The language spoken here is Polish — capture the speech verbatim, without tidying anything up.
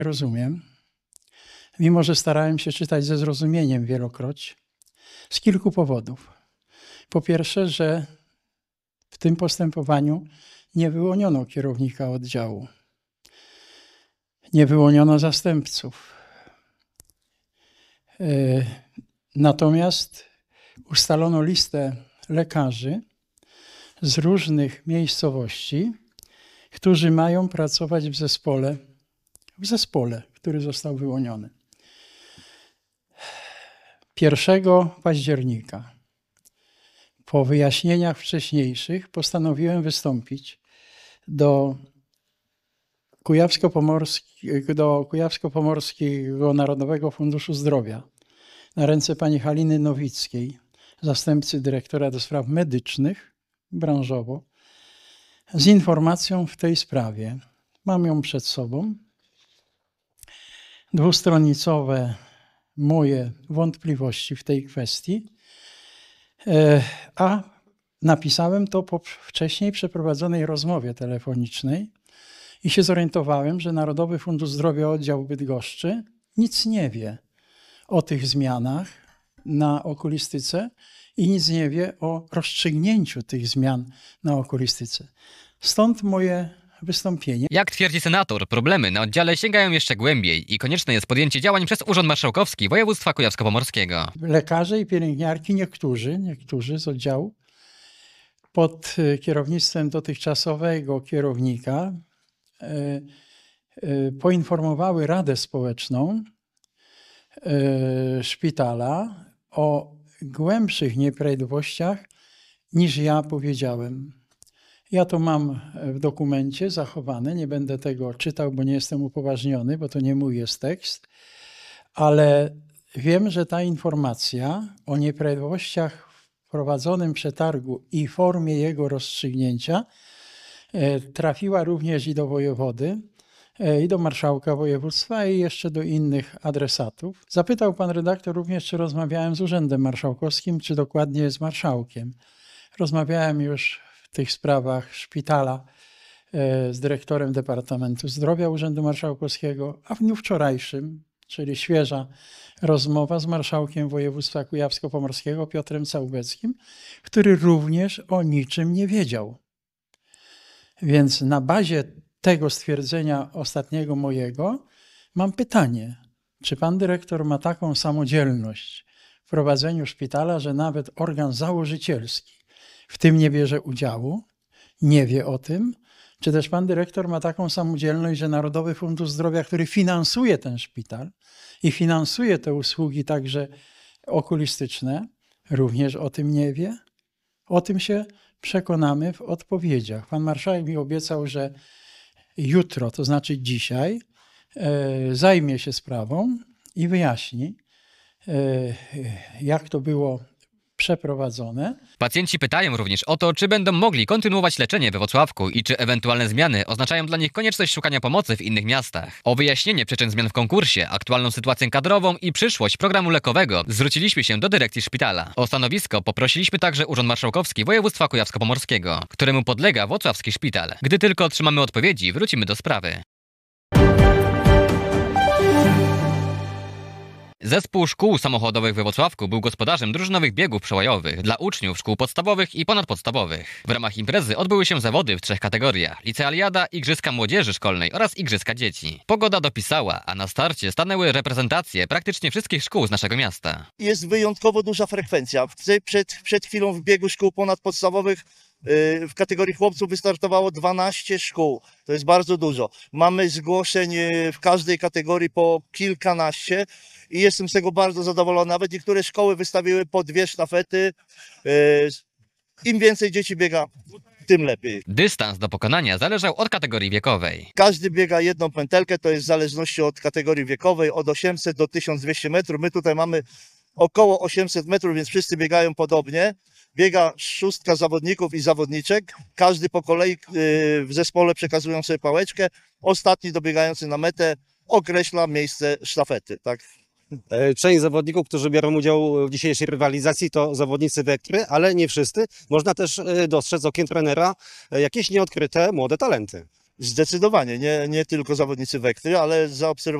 rozumiem, mimo że starałem się czytać ze zrozumieniem wielokroć, z kilku powodów. Po pierwsze, że w tym postępowaniu nie wyłoniono kierownika oddziału, nie wyłoniono zastępców. Natomiast ustalono listę lekarzy z różnych miejscowości, którzy mają pracować w zespole, w zespole, który został wyłoniony. pierwszego października, po wyjaśnieniach wcześniejszych, postanowiłem wystąpić do Kujawsko-Pomorskiego, do Kujawsko-Pomorskiego Narodowego Funduszu Zdrowia na ręce pani Haliny Nowickiej, zastępcy dyrektora do spraw medycznych, branżowo, z informacją w tej sprawie. Mam ją przed sobą. Dwustronicowe moje wątpliwości w tej kwestii, a napisałem to po wcześniej przeprowadzonej rozmowie telefonicznej i się zorientowałem, że Narodowy Fundusz Zdrowia Oddział Bydgoszczy nic nie wie o tych zmianach na okulistyce i nic nie wie o rozstrzygnięciu tych zmian na okulistyce. Stąd moje wystąpienie. Jak twierdzi senator, problemy na oddziale sięgają jeszcze głębiej i konieczne jest podjęcie działań przez Urząd Marszałkowski Województwa Kujawsko-Pomorskiego. Lekarze i pielęgniarki, niektórzy, niektórzy z oddziału, pod kierownictwem dotychczasowego kierownika e, e, poinformowały Radę Społeczną e, szpitala o głębszych nieprawidłowościach niż ja powiedziałem. Ja to mam w dokumencie zachowane, nie będę tego czytał, bo nie jestem upoważniony, bo to nie mój jest tekst, ale wiem, że ta informacja o nieprawidłowościach w prowadzonym przetargu i formie jego rozstrzygnięcia trafiła również i do wojewody, i do marszałka województwa, i jeszcze do innych adresatów. Zapytał pan redaktor również, czy rozmawiałem z Urzędem Marszałkowskim, czy dokładnie z marszałkiem. Rozmawiałem już w tych sprawach szpitala z dyrektorem Departamentu Zdrowia Urzędu Marszałkowskiego, a w dniu wczorajszym, czyli świeża rozmowa z marszałkiem województwa kujawsko-pomorskiego Piotrem Całubeckim, który również o niczym nie wiedział. Więc na bazie tego stwierdzenia ostatniego mojego mam pytanie, czy pan dyrektor ma taką samodzielność w prowadzeniu szpitala, że nawet organ założycielski w tym nie bierze udziału, nie wie o tym, czy też pan dyrektor ma taką samodzielność, że Narodowy Fundusz Zdrowia, który finansuje ten szpital i finansuje te usługi także okulistyczne, również o tym nie wie? O tym się przekonamy w odpowiedziach. Pan marszałek mi obiecał, że jutro, to znaczy dzisiaj, e, zajmie się sprawą i wyjaśni, e, jak to było przeprowadzone. Pacjenci pytają również o to, czy będą mogli kontynuować leczenie we Włocławku i czy ewentualne zmiany oznaczają dla nich konieczność szukania pomocy w innych miastach. O wyjaśnienie przyczyn zmian w konkursie, aktualną sytuację kadrową i przyszłość programu lekowego zwróciliśmy się do dyrekcji szpitala. O stanowisko poprosiliśmy także Urząd Marszałkowski Województwa Kujawsko-Pomorskiego, któremu podlega Włocławski Szpital. Gdy tylko otrzymamy odpowiedzi, wrócimy do sprawy. Zespół szkół samochodowych we Włocławku był gospodarzem drużynowych biegów przełajowych dla uczniów szkół podstawowych i ponadpodstawowych. W ramach imprezy odbyły się zawody w trzech kategoriach: licealiada, igrzyska młodzieży szkolnej oraz igrzyska dzieci. Pogoda dopisała, a na starcie stanęły reprezentacje praktycznie wszystkich szkół z naszego miasta. Jest wyjątkowo duża frekwencja. Przed, przed chwilą w biegu szkół ponadpodstawowych w kategorii chłopców wystartowało dwanaście szkół. To jest bardzo dużo. Mamy zgłoszeń w każdej kategorii po kilkanaście i jestem z tego bardzo zadowolony. Nawet niektóre szkoły wystawiły po dwie sztafety. Im więcej dzieci biega, tym lepiej. Dystans do pokonania zależał od kategorii wiekowej. Każdy biega jedną pętelkę, to jest w zależności od kategorii wiekowej, od osiemset do tysiąc dwieście metrów. My tutaj mamy około osiemset metrów, więc wszyscy biegają podobnie. Biega szóstka zawodników i zawodniczek, każdy po kolei w zespole przekazują sobie pałeczkę. Ostatni dobiegający na metę określa miejsce sztafety. Tak? Część zawodników, którzy biorą udział w dzisiejszej rywalizacji, to zawodnicy Wektry, ale nie wszyscy. Można też dostrzec okiem trenera jakieś nieodkryte młode talenty. Zdecydowanie, nie, nie tylko zawodnicy Wektry, ale zaobserwowałem